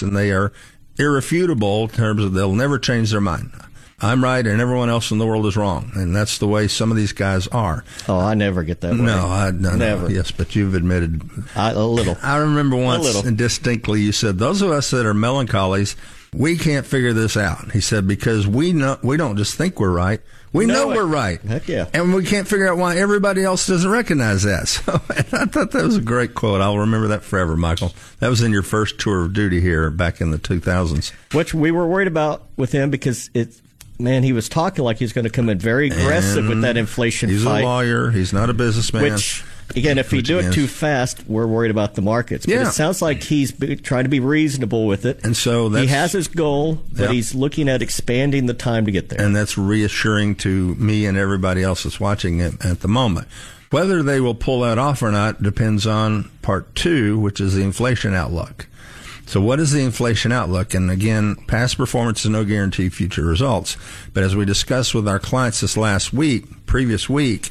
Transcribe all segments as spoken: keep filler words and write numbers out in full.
points, and they are irrefutable in terms of they'll never change their mind. I'm right, and everyone else in the world is wrong, and that's the way some of these guys are. Oh, I never get that way. No, I no, never. No. Yes, but you've admitted I, a little. I remember once distinctly you said, "Those of us that are melancholies, we can't figure this out." He said, "Because we know we don't just think we're right; we know, know we're right. Heck yeah, and we can't figure out why everybody else doesn't recognize that." So I thought that was a great quote. I'll remember that forever, Michael. That was in your first tour of duty here back in the two thousands, which we were worried about with him because it's. Man, he was talking like he's going to come in very aggressive and with that inflation he's fight. He's a lawyer. He's not a businessman. Which, again, if he do it too fast, we're worried about the markets. But yeah. it sounds like he's be, trying to be reasonable with it. And so that's, he has his goal, but yeah. he's looking at expanding the time to get there. And that's reassuring to me and everybody else that's watching it at the moment. Whether they will pull that off or not depends on part two, which is the inflation outlook. So what is the inflation outlook? And again, past performance is no guarantee future results. But as we discussed with our clients this last week, previous week,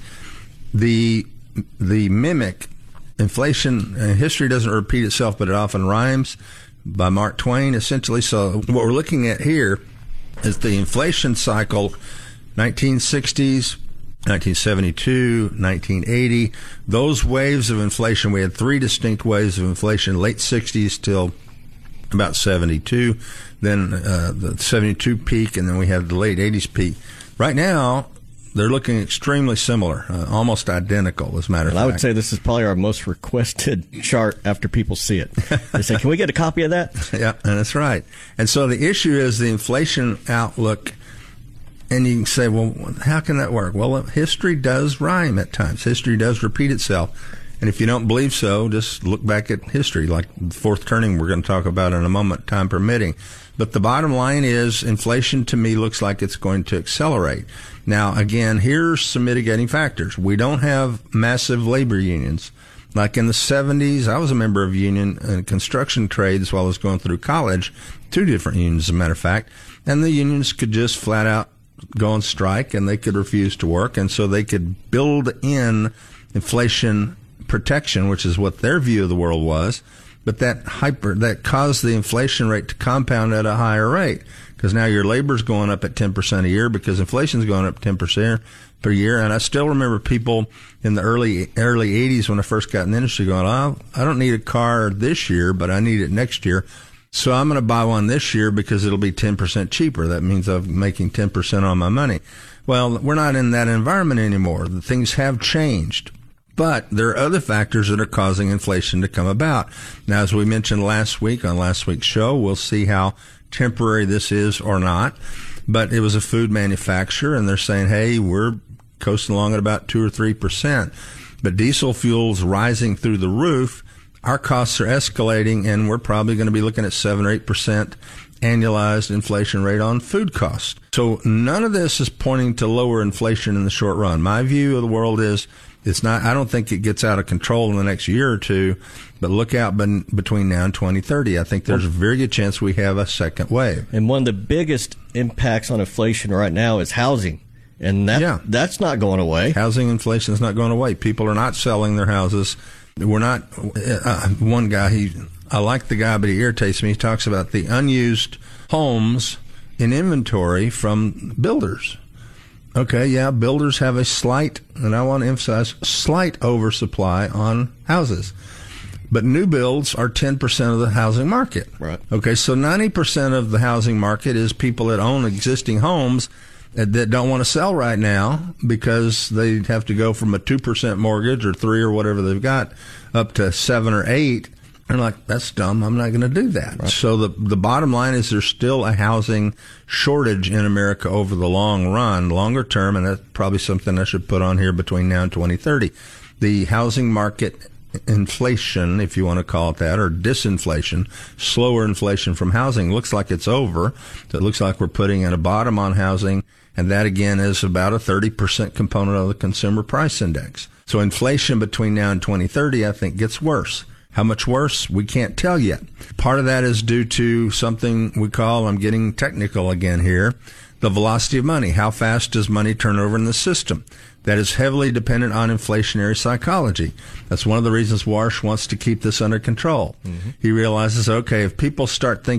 the the mimic inflation, uh, history doesn't repeat itself, but it often rhymes, by Mark Twain, essentially. So what we're looking at here is the inflation cycle, nineteen sixties, nineteen seventy-two, nineteen eighty. Those waves of inflation, we had three distinct waves of inflation, late sixties till about seventy-two, then uh, the seventy-two peak, and then we had the late eighties peak. Right now, they're looking extremely similar, uh, almost identical, as a matter of well, fact. I would say this is probably our most requested chart after people see it. They say, can we get a copy of that? Yeah, and that's right. And so the issue is the inflation outlook, and you can say, well, how can that work? Well, history does rhyme at times. History does repeat itself. And if you don't believe so, just look back at history, like the fourth turning we're going to talk about in a moment, time permitting. But the bottom line is inflation to me looks like it's going to accelerate. Now, again, here's some mitigating factors. We don't have massive labor unions. Like in the seventies, I was a member of union and construction trades while I was going through college, two different unions, as a matter of fact, and the unions could just flat out go on strike and they could refuse to work. And so they could build in inflation protection, which is what their view of the world was, but that hyper that caused the inflation rate to compound at a higher rate because now your labor's going up at ten percent a year because inflation's going up ten percent per year. And I still remember people in the early early eighties when I first got in the industry going, oh, I don't need a car this year, but I need it next year. So I'm going to buy one this year because it'll be ten percent cheaper. That means I'm making ten percent on my money. Well, we're not in that environment anymore. The things have changed. But there are other factors that are causing inflation to come about. Now, as we mentioned last week on last week's show, we'll see how temporary this is or not. But it was a food manufacturer, and they're saying, hey, we're coasting along at about two or three percent. But diesel fuel's rising through the roof. Our costs are escalating, and we're probably going to be looking at seven or eight percent annualized inflation rate on food costs. So none of this is pointing to lower inflation in the short run. My view of the world is it's not, I don't think it gets out of control in the next year or two, but look out ben, between now and twenty thirty. I think there's a very good chance we have a second wave. And one of the biggest impacts on inflation right now is housing. And that, yeah. that's not going away. Housing inflation is not going away. People are not selling their houses. We're not, uh, one guy, he, I like the guy, but he irritates me. He talks about the unused homes in inventory from builders. Okay, yeah, builders have a slight, and I want to emphasize, slight oversupply on houses. But new builds are ten percent of the housing market. Right. Okay, so ninety percent of the housing market is people that own existing homes that, that don't want to sell right now because they have to go from a two percent mortgage or three or whatever they've got up to seven or eight. They're like, that's dumb. I'm not going to do that. Right. So the the bottom line is there's still a housing shortage in America over the long run, longer term, and that's probably something I should put on here between now and twenty thirty. The housing market inflation, if you want to call it that, or disinflation, slower inflation from housing, looks like it's over. It looks like we're putting in a bottom on housing, and that, again, is about a thirty percent component of the consumer price index. So inflation between now and twenty thirty, I think, gets worse. How much worse? We can't tell yet. Part of that is due to something we call, I'm getting technical again here, the velocity of money. How fast does money turn over in the system? That is heavily dependent on inflationary psychology. That's one of the reasons Warsh wants to keep this under control. Mm-hmm. He realizes, okay, if people start thinking